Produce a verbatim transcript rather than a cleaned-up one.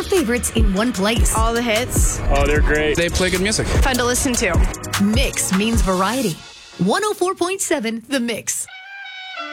favorites in one place. All the hits. Oh, they're great. They play good music. Fun to listen to. Mix means variety. one oh four point seven The Mix.